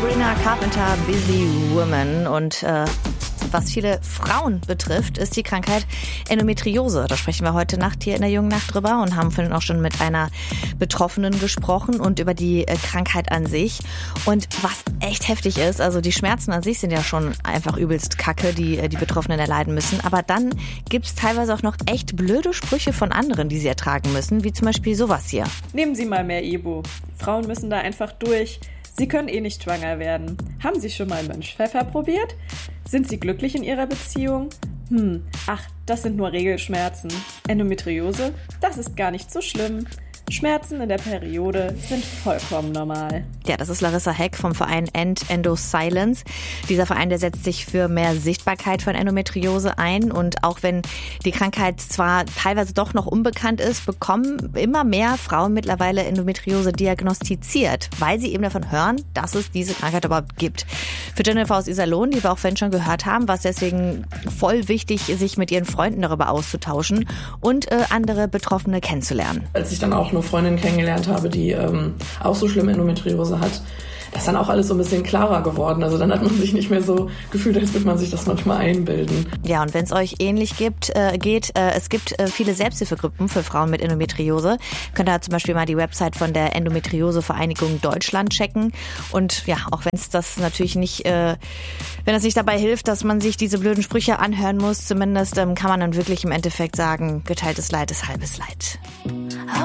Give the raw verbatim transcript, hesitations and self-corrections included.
Sabrina Carpenter, Busy Woman. Und äh, was viele Frauen betrifft, ist die Krankheit Endometriose. Da sprechen wir heute Nacht hier in der Jungen Nacht drüber und haben vorhin auch schon mit einer Betroffenen gesprochen und über die äh, Krankheit an sich. Und was echt heftig ist, also die Schmerzen an sich sind ja schon einfach übelst kacke, die die Betroffenen erleiden müssen. Aber dann gibt's teilweise auch noch echt blöde Sprüche von anderen, die sie ertragen müssen, wie zum Beispiel sowas hier. Nehmen Sie mal mehr Ibu. Frauen müssen da einfach durch. Sie können eh nicht schwanger werden. Haben Sie schon mal Mönchpfeffer probiert? Sind Sie glücklich in Ihrer Beziehung? Hm, ach, das sind nur Regelschmerzen. Endometriose? Das ist gar nicht so schlimm. Schmerzen in der Periode sind vollkommen normal. Ja, das ist Larissa Heck vom Verein End Endo Silence. Dieser Verein, der setzt sich für mehr Sichtbarkeit von Endometriose ein. Und auch wenn die Krankheit zwar teilweise doch noch unbekannt ist, bekommen immer mehr Frauen mittlerweile Endometriose diagnostiziert, weil sie eben davon hören, dass es diese Krankheit überhaupt gibt. Für Jennifer aus Iserlohn, die wir auch vorhin schon gehört haben, war es deswegen voll wichtig, sich mit ihren Freunden darüber auszutauschen und äh, andere Betroffene kennenzulernen. Als ich dann auch eine Freundin kennengelernt habe, die ähm, auch so schlimm Endometriose hat, das ist dann auch alles so ein bisschen klarer geworden. Also dann hat man sich nicht mehr so gefühlt, als würde man sich das manchmal einbilden. Ja, und wenn es euch ähnlich gibt, äh, geht, äh, es gibt äh, viele Selbsthilfegruppen für Frauen mit Endometriose. Könnt ihr zum Beispiel mal die Website von der Endometriose-Vereinigung Deutschland checken. Und ja, auch wenn es das natürlich nicht, äh, wenn es nicht dabei hilft, dass man sich diese blöden Sprüche anhören muss, zumindest ähm, kann man dann wirklich im Endeffekt sagen, geteiltes Leid ist halbes Leid.